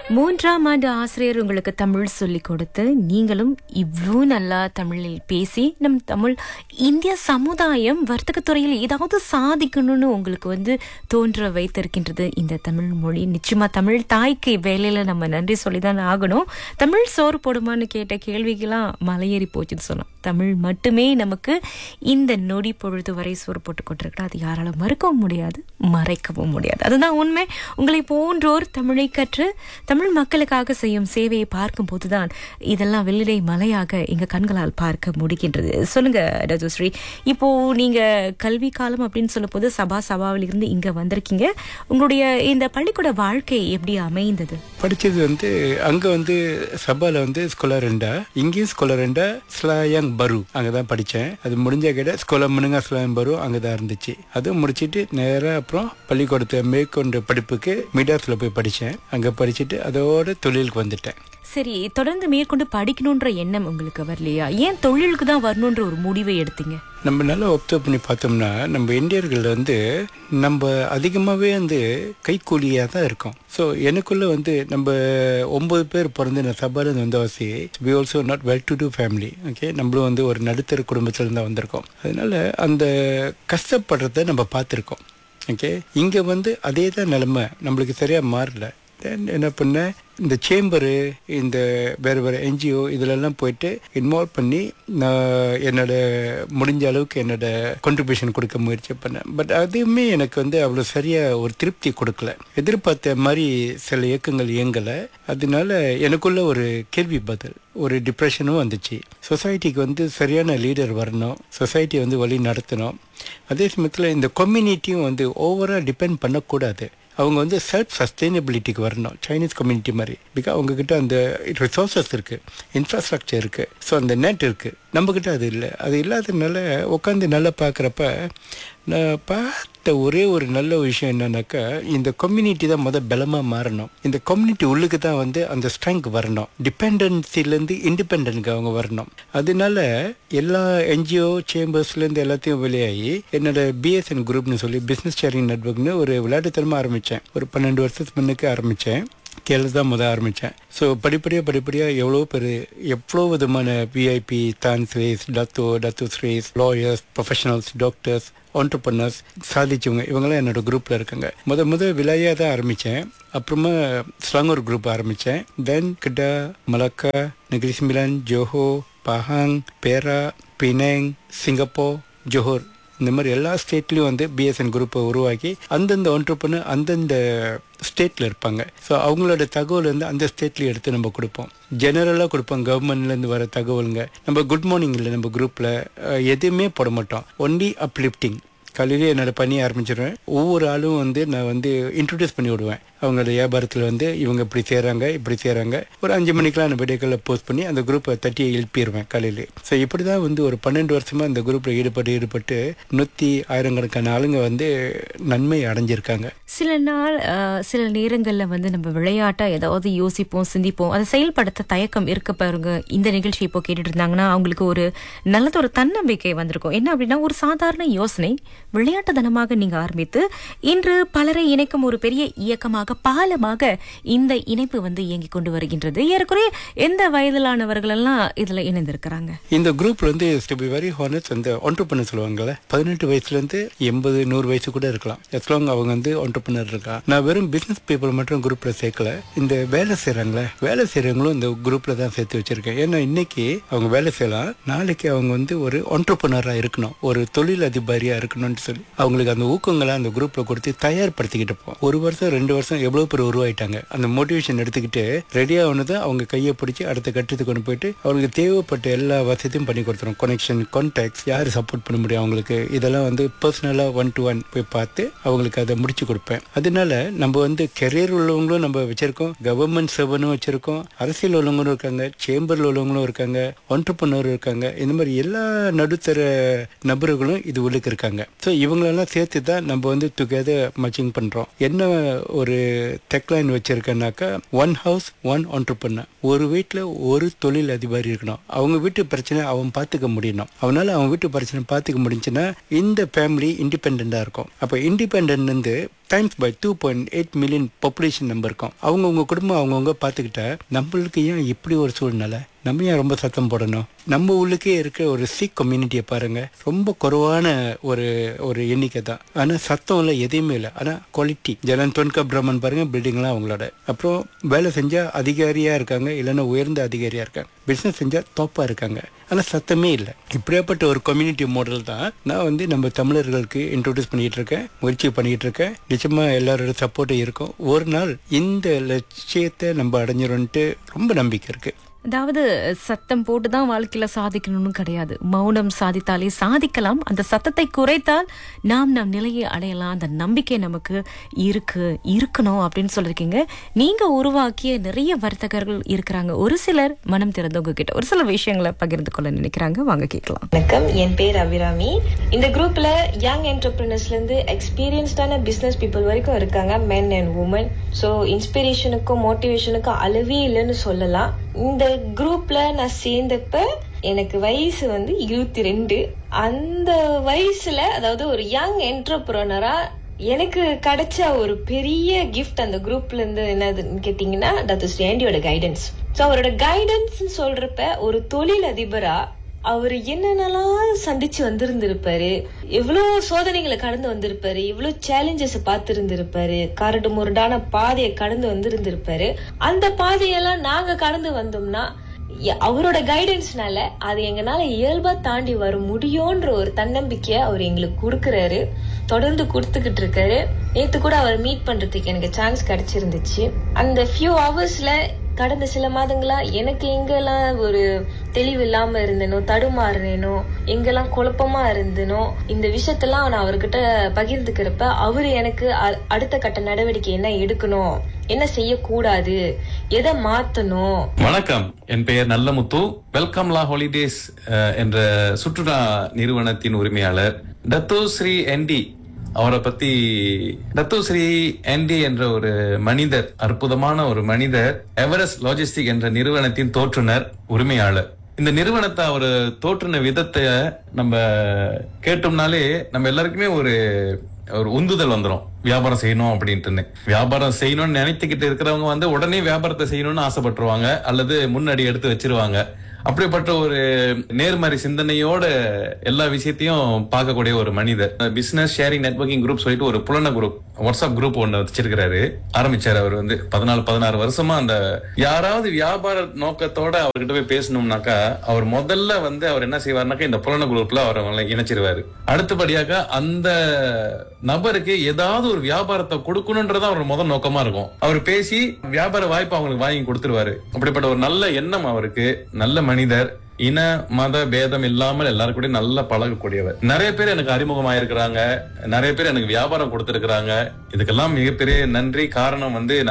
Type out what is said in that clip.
மூன்றாம் ஆண்டு ஆசிரியர் உங்களுக்கு தமிழ் சொல்லிக் கொடுத்து நீங்களும் இவ்வளோ நல்லா தமிழில் பேசி நம் தமிழ் இந்திய சமுதாயம் வர்த்தகத்துறையில் ஏதாவது சாதிக்கணும்னு உங்களுக்கு தோன்ற வைத்திருக்கின்றது இந்த தமிழ் மொழி. நிச்சயமா தமிழ் தாய்க்கு வேலையில நம்ம நன்றி சொல்லிதான் ஆகணும். தமிழ் சோறு போடுமான்னு கேட்ட கேள்விக்கெல்லாம் மலையேறி போச்சுன்னு சொல்லலாம். தமிழ் மட்டுமே நமக்கு இந்த நொடி பொழுது வரை சோறு போட்டு கொண்டிருக்கிறோம். அது யாராலும் மறுக்கவும் முடியாது, மறைக்கவும் முடியாது. அதுதான் உண்மை. உங்களை போன்றோர் தமிழை கற்று தமிழ் மக்களுக்காக செய்யும் சேவையை பார்க்கும் போதுதான் இதெல்லாம் வெள்ளிடை மலையாக எங்க கண்களால் பார்க்க முடிகின்றது. சொல்லுங்க ராஜஸ்ரீ, இப்போ நீங்க கல்வி காலம் அப்படின்னு சொல்லும் போது சபாவில் இருந்து இங்க வந்திருக்கீங்க. உங்களுடைய இந்த பள்ளிக்கூட வாழ்க்கை எப்படி அமைந்தது? படிச்சது அங்க சபால ஸ்கூலர் ரெண்டா, இங்கேயும் ஸ்கூலர் ரெண்டா, ஸ்லாயங் பரு அங்கதான் படிச்சேன். அது முடிஞ்ச கிட்ட ஸ்கூலர் முனுங்க ஸ்லாயங் பரு அங்கதான் இருந்துச்சு. அதுவும் முடிச்சிட்டு நேரா அப்புறம் பள்ளிக்கூடத்தை மேற்கொண்டு படிப்புக்கு மிடாஸ்ல போய் படிச்சேன். அங்க படிச்சுட்டு அதோட தொழிலுக்கு வந்துட்டேன். சரி, தொடர்ந்து மேற்கொண்டு படிக்கணும்ன்ற எண்ணம் உங்களுக்கு வரலையா? ஏன் தொழிலுக்கு தான் வரணும்ன்ற ஒரு முடிவை எடுத்தீங்க? நம்ம நல்லா ஒப்சர்வ் பண்ணி பார்த்தோம்னா நம்ம இந்தியர்கள் நம்ம அதிகமாகவே கைக்கூலியாக தான் இருக்கோம். ஸோ எனக்குள்ள நம்ம 9 பேர் பிறந்து நான் சபால Vandavasi we also not well to two family. Okay, நம்மளும் ஒரு நடுத்தர குடும்பத்தில் தான் வந்திருக்கோம். அதனால அந்த கஷ்டப்படுறத நம்ம பார்த்துருக்கோம். ஓகே, இங்கே அதே தான் நிலைமை நம்மளுக்கு சரியாக மாறல. தென் என்ன பண்ணேன், இந்த சேம்பரு, இந்த வேறு என்ஜிஓ இதிலெல்லாம் போயிட்டு இன்வால்வ் பண்ணி நான் என்னோட முடிஞ்ச அளவுக்கு என்னோட கான்ட்ரிபியூஷன் கொடுக்க முயற்சி பண்ணேன். பட் அதுவுமே எனக்கு அவ்வளோ சரியாக ஒரு திருப்தி கொடுக்கல. எதிர்பார்த்த மாதிரி சில இயக்கங்கள் இயங்கலை. அதனால எனக்குள்ள ஒரு கேள்வி பதில், ஒரு டிப்ரெஷனும் வந்துச்சு. சொசைட்டிக்கு சரியான லீடர் வரணும், சொசைட்டி வழி நடத்தணும். அதே சமயத்தில் இந்த கம்யூனிட்டியும் ஓவராக டிபெண்ட் பண்ணக்கூடாது. அவங்க செல்ஃப் சஸ்டைனபிலிட்டிக்கு வரணும், சைனீஸ் கம்யூனிட்டி மாதிரி. பிகாஸ் அவங்கக்கிட்ட அந்த ரிசோர்ஸஸ் இருக்குது, இன்ஃப்ராஸ்ட்ரக்சர் இருக்குது, ஸோ அந்த நெட் இருக்குது. நம்மக்கிட்ட அது இல்லை. அது இல்லாததுனால உட்காந்து நல்லா பார்க்குறப்ப நான் பார்த்த ஒரே ஒரு நல்ல விஷயம் என்னன்னாக்கா, இந்த கம்யூனிட்டி தான் பலமாக மாறணும். இந்த கம்யூனிட்டி உள்ளுக்கு தான் அந்த ஸ்ட்ரெங்க் வரணும். டிபெண்டன்சிலேருந்து இண்டிபெண்டன்ட்க்கு அவங்க வரணும். அதனால எல்லா என்ஜிஓ சேம்பர்ஸ்லேருந்து எல்லாத்தையும் வெளியாகி என்னோட பிஎஸ்என் குரூப்னு சொல்லி பிஸ்னஸ் ஷேரிங் நெட்வொர்க்னு ஒரு விளையாட்டுத்தனமாக ஆரம்பித்தேன். ஒரு 12 வருஷத்துக்கு முன்னுக்கு ஆரம்பித்தேன். கேள்வி தான் ஆரம்பித்தேன். ஸோ படிப்படியாக எவ்வளோ விதமான VIP, தான்ஸ்ரேஸ், டத்துஸ்ரேஸ், lawyers, professionals, doctors, entrepreneurs சாதிச்சவங்க இவங்களாம் என்னோட குரூப்பில் இருக்காங்க. முதல் விலையாக தான் ஆரம்பித்தேன். அப்புறமா ஸ்லாங்கூர் குரூப் ஆரம்பித்தேன். தென் கிட்டா, மலக்கா, நெகிரி சிமிலன், ஜோஹோ, பஹாங், பேரா, பினேங், சிங்கப்பூர், ஜோஹர், இந்த மாதிரி எல்லா ஸ்டேட்லேயும் பிஎஸ்என் குரூப்பை உருவாக்கி அந்தந்த ஆண்டர்பிரனர் அந்தந்த ஸ்டேட்டில் இருப்பாங்க. ஸோ அவங்களோட தகவல் அந்த ஸ்டேட்லேயும் எடுத்து நம்ம கொடுப்போம். ஜெனரலாக கொடுப்போம். கவர்மெண்ட்லேருந்து வர தகவலுங்க நம்ம குட் மார்னிங் இல்லை, நம்ம குரூப்பில் எதுவுமே போட மாட்டோம். Only uplifting. காலையிலே என்னோட பணி ஆரம்பிச்சிடுவேன். ஒவ்வொரு ஆளும் நான் இன்ட்ரடியூஸ் பண்ணி விடுவேன். அவங்களோட வியாபாரத்தில் இவங்க இப்படி செய்கிறாங்க. ஒரு 5 மணிக்கெலாம் நான் வீடியோக்களில் போஸ்ட் பண்ணி அந்த குரூப்பை தட்டி எழுப்பிடுவேன் காலையிலே. ஸோ இப்படி தான் ஒரு 12 வருஷமாக அந்த குரூப்பில் ஈடுபட்டு 100 ஆயிரக்கணக்கான ஆளுங்க நன்மை அடைஞ்சிருக்காங்க. சில நேரங்களில் நம்ம விளையாட்டாக ஏதாவது யோசிப்போம், சிந்திப்போம். அதை செயல்படுத்த தயக்கம் இருக்க பாருங்க. இந்த நிகழ்ச்சி இப்போ கேட்டுட்டு இருந்தாங்கன்னா அவங்களுக்கு ஒரு நல்லது, ஒரு தன்னம்பிக்கை வந்திருக்கும். என்ன அப்படின்னா, ஒரு சாதாரண யோசனை விளையாட்டுத்தனமாக நீங்க ஆரம்பித்து இன்று பலரை இணைக்கும் ஒரு பெரிய இயக்கமாக, பாலமாக இந்த இணைப்பு இயங்கிக் கொண்டு வருகின்றது. ஏறக்குறைய எந்த வயதிலானவர்கள் எல்லாம் இதுல இணைந்திருக்கிறாங்க? இந்த குரூப்ல to be very honest, அந்த entrepreneur சொல்லுவாங்கல்ல, 18 வயசுல இருந்து 80, 100 வயசு கூட இருக்கலாம். as long அவங்க entrepreneur இருக்கா. நான் வெறும் பிசினஸ் பீப்புள் மட்டும் குரூப்ல சேர்க்கல. இந்த வேலை செய்யறவங்களும் இந்த குரூப்ல தான் சேர்த்து வச்சிருக்கேன். ஏன்னா இன்னைக்கு அவங்க வேலை செய்யலாம், நாளைக்கு அவங்க ஒரு entrepreneur-ஆ இருக்கணும், ஒரு தொழில் அதிபரியா இருக்கணும்னு சொல்லி அவங்களுக்கு அந்த ஊக்கங்களை அந்த குரூப்ல கொடுத்து தயார்படுத்திக்கிட்டு இருப்போம். 1 வருஷம் 2 வருஷம் எவ்வளவு பேர் உருவாயிட்டாங்க. அந்த மோட்டிவேஷன் எடுத்துக்கிட்டு ரெடியா ஆனது அவங்க கையை பிடிச்சி அடுத்த கட்டத்துக்கு கொண்டு போயிட்டு அவங்களுக்கு தேவைப்பட்ட எல்லா வசதியும் பண்ணி கொடுத்துரும். கனெக்ஷன், கான்டாக்ட்ஸ், யாரு சப்போர்ட் பண்ண முடியும் அவங்களுக்கு, இதெல்லாம் பர்சனலா 1 to 1 போய் பார்த்து அவங்களுக்கு அதை முடிச்சு கொடுப்பேன். அதனால நம்ம கெரியர் உள்ளவங்களும் நம்ம வச்சிருக்கோம், கவர்மெண்ட் சர்வனும் வச்சிருக்கோம், அரசியல் உள்ளவங்களும் இருக்காங்க, சேம்பர்ல உள்ளவங்களும் இருக்காங்க, ஆண்டர்பிரனர் இருக்காங்க. இந்த மாதிரி எல்லா நடுத்தர நபர்களும் இது உள்ளுக்கு இருக்காங்க. ஸோ இவங்களெல்லாம் சேர்த்து தான் நம்ம டுகெதர் மச்சிங் பண்றோம். என்ன ஒரு டெக்லைன் வச்சிருக்கேன்னாக்கா, 1 house 1 entrepreneur. ஒரு வீட்டில் ஒரு தொழில் அதிபர் இருக்கணும். அவங்க வீட்டு பிரச்சனை அவன் பார்த்துக்க முடியணும். அவனால அவன் வீட்டு பிரச்சனை பார்த்துக்க முடிஞ்சுன்னா இந்த ஃபேமிலி இண்டிபெண்டா இருக்கும். அப்போ independent times by 2.8 million population number இருக்கும். அவங்கவுங்க குடும்பம் அவங்கவுங்க பார்த்துக்கிட்டா நம்மளுக்கு ஏன் இப்படி ஒரு சூழ்நிலை, நம்ம ஏன் ரொம்ப சத்தம் போடணும்? நம்ம உள்ளுக்கே இருக்க ஒரு சிக் கம்யூனிட்டியை பாருங்க, ரொம்ப குறைவான ஒரு எண்ணிக்கை தான். ஆனால் சத்தம் இல்லை, எதையுமே இல்லை. ஆனால் குவாலிட்டி ஜலன் தொன்கா பிராமன் பாருங்க, பில்டிங்லாம் அவங்களோட. அப்புறம் வேலை செஞ்சா அதிகாரியா இருக்காங்க, இல்லைன்னா உயர்ந்த அதிகாரியா இருக்காங்க. பிசினஸ் செஞ்சா தோப்பா இருக்காங்க, ஆனால் சத்தமே இல்லை. இப்படியாப்பட்ட ஒரு கம்யூனிட்டி மாடல் தான் நான் நம்ம தமிழர்களுக்கு இன்ட்ரோடியூஸ் பண்ணிட்டு இருக்கேன், முயற்சி பண்ணிட்டு இருக்கேன். நிச்சயமா எல்லாரோட சப்போர்ட்டும் இருக்கும். ஒரு நாள் இந்த லட்சியத்தை நம்ம அடைஞ்சிரோன்ட்டு ரொம்ப நம்பிக்கை இருக்கு. அதாவது சத்தம் போட்டுதான் வாழ்க்கையில சாதிக்கணும்னு கிடையாது. மௌனம் சாதித்தாலே சாதிக்கலாம். அந்த சத்தத்தை குறைத்தால் நாம் நம் நிலையை அடையலாம். அந்த நம்பிக்கை நமக்கு இருக்கணும் அப்படின்னு சொல்லிருக்கீங்க. நீங்க உருவாக்கிய நிறைய வர்த்தகர்கள் இருக்கிறாங்க. ஒரு சிலர் மனம் திறந்தவங்க கிட்ட ஒரு சில விஷயங்களை பகிர்ந்து கொள்ள நினைக்கிறாங்க. வாங்க கேட்கலாம். வணக்கம், என் பேர் அபிராமி. இந்த குரூப்ல யங் என்டர்பிரினர்ஸ்ல இருந்து எக்ஸ்பீரியன்ஸ்டான பிசினஸ் பீப்புள் வரைக்கும் இருக்காங்க, மென் அண்ட் உமன். ஸோ இன்ஸ்பிரேஷனுக்கும் மோட்டிவேஷனுக்கும் அளவே இல்லைன்னு சொல்லலாம். இந்த குரூப்ல நான் சேர்ந்தப்ப எனக்கு வயசு 22. அந்த வயசுல, அதாவது ஒரு யங் என்டர்பிரனரா எனக்கு கிடைச்ச ஒரு பெரிய கிஃப்ட் அந்த குரூப்ல இருந்து என்னதுன்னு கேட்டீங்கன்னா, டாக்டர் ஸ்ரீ ஆண்டியோட கைடன்ஸ். ஸோ அவரோட கைடன்ஸ் சொல்றப்ப ஒரு தொழில் அதிபரா அவரு என்னென்னலாம் சந்திச்சு வந்திருந்திருப்பாரு, எவ்வளவு சோதனைகளை கடந்து வந்திருப்பாரு, எவ்வளவு சேலஞ்சஸ் பார்த்து இருந்திருப்பாரு, கரடு முரடான பாதையை கடந்து வந்திருந்திருப்பாரு. அந்த பாதையெல்லாம் நாங்க கடந்து வந்தோம்னா அவரோட கைடன்ஸ்னால அது எங்கனால இயல்பா தாண்டி வர முடியும்ன்ற ஒரு தன்னம்பிக்கைய அவர் எங்களுக்கு கொடுக்கறாரு, தொடர்ந்து கொடுத்துக்கிட்டு இருக்காரு. நேத்து கூட அவர் மீட் பண்றதுக்கு எனக்கு சான்ஸ் கிடைச்சிருந்துச்சு. அந்த ஃபியூ ஹவர்ஸ்ல கடந்த சில மாதங்களா எனக்கு எங்கெல்லாம் ஒரு தெளிவு இல்லாம இருந்தேனோ, தடுமாறினேனோ, எங்கெல்லாம் குழப்பமா இருந்தேனோ, இந்த விஷயத்தெல்லாம் நான் அவர்கிட்ட பகிர்ந்துக்கிறப்ப அவரு எனக்கு அடுத்த கட்ட நடவடிக்கை என்ன எடுக்கணும், என்ன செய்யக்கூடாது, எதை மாத்தணும். வணக்கம், என் பெயர் நல்லமுத்து. வெல்கம் லா ஹாலிடேஸ் என்ற சுற்றுலா நிறுவனத்தின் உரிமையாளர் டத்தோ ஸ்ரீ என்டி. அவரை பத்தி, டத்தோ ஸ்ரீ என்டி என்ற ஒரு மனிதர், அற்புதமான ஒரு மனிதர், எவரெஸ்ட் லாஜிஸ்டிக் என்ற நிறுவனத்தின் தோற்றுனர், உரிமையாளர். இந்த நிறுவனத்தை அவர் தோற்றுன விதத்தை நம்ம கேட்டோம்னாலே நம்ம எல்லாருக்குமே ஒரு உந்துதல் வந்துடும், வியாபாரம் செய்யணும் அப்படின்ட்டு. வியாபாரம் செய்யணும்னு நினைத்துக்கிட்டு இருக்கிறவங்க உடனே வியாபாரத்தை செய்யணும்னு ஆசைப்பட்டுருவாங்க, அல்லது முன்னாடி எடுத்து வச்சிருவாங்க. அப்படிப்பட்ட ஒரு நேர்மறை சிந்தனையோட எல்லா விஷயத்தையும் பார்க்கக்கூடிய ஒரு மனிதர். பிசினஸ் ஷேரிங் நெட்வொர்க்கிங் குரூப் சொல்லிட்டு ஒரு புலன குரூப், வாட்ஸ்அப் குரூப் ஒண்ணு வச்சிருக்கிறாரு, ஆரம்பிச்சாரு. அவர் 14-16 வருஷமா அந்த யாராவது வியாபார நோக்கத்தோட அவர்கிட்ட போய் பேசணும்னாக்கா அவர் முதல்ல அவர் என்ன செய்வாருனாக்கா இந்த புலன குரூப்ல அவரை இணைச்சிருவாரு. அடுத்தபடியாக அந்த நபருக்கு ஏதாவது ஒரு வியாபாரத்தை கொடுக்கணும்ன்றது அவர் முதல் நோக்கமா இருக்கும். அவர் பேசி வியாபார வாய்ப்பு அவங்களுக்கு வாங்கி கொடுத்துருவாரு. அப்படிப்பட்ட ஒரு நல்ல எண்ணம் அவருக்கு. நல்ல மனிதர், இன மத பேதம் இல்லாமல் எல்லாரும் கூட நல்லா பழகக்கூடியவர். நிறைய பேர் எனக்கு அறிமுகமாயிருக்கிறாங்க, நிறைய பேர் எனக்கு வியாபாரம் கொடுத்திருக்கிறாங்க. இதுக்கெல்லாம் மிகப்பெரிய நன்றி. காரணம்